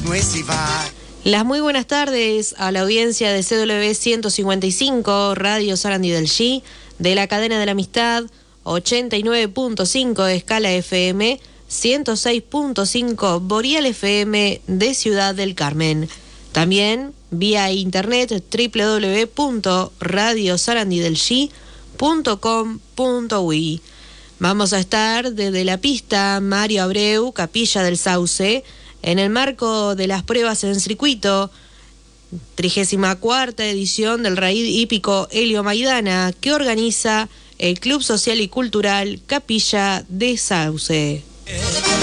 Las muy buenas tardes a la audiencia de CW 155, Radio Sarandí del G, de la cadena de la amistad, 89.5 de Escala FM, 106.5 Boreal FM de Ciudad del Carmen. También vía internet www.radiosarandidelg.com.uy. Vamos a estar desde la pista Mario Abreu, Capilla del Sauce, en el marco de las pruebas en circuito, 34ª edición del Raid Hípico Helio Maidana, que organiza el Club Social y Cultural Capilla de Sauce.